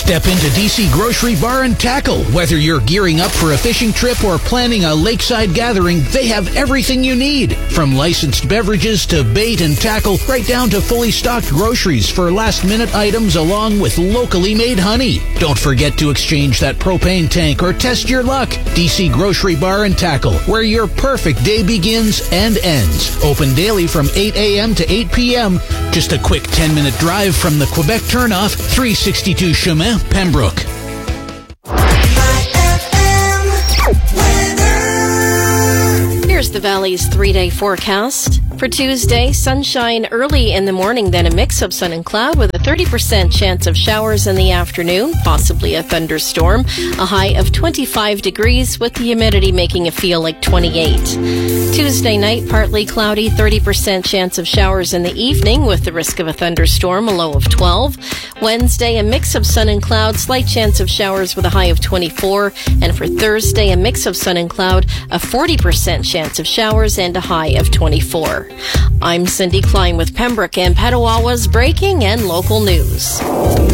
Step into DC Grocery Bar and Tackle. Whether you're gearing up for a fishing trip or planning a lakeside gathering, they have everything you need. From licensed beverages to bait and tackle, right down to fully stocked groceries for last-minute items along with locally made honey. Don't forget to exchange that propane tank or test your luck. DC Grocery Bar and Tackle, where your perfect day begins and ends. Open daily from 8 a.m. to 8 p.m. Just a quick 10-minute drive from the Quebec turnoff, 362 Chemin, Pembroke. Here's the Valley's 3-day forecast. For Tuesday, sunshine early in the morning, then a mix of sun and cloud with a 30% chance of showers in the afternoon, possibly a thunderstorm. A high of 25 degrees with the humidity making it feel like 28. Tuesday night, partly cloudy, 30% chance of showers in the evening with the risk of a thunderstorm, a low of 12. Wednesday, a mix of sun and cloud, slight chance of showers with a high of 24. And for Thursday, a mix of sun and cloud, a 40% chance of showers and a high of 24. I'm Cindy Klein with Pembroke and Petawawa's breaking and local news.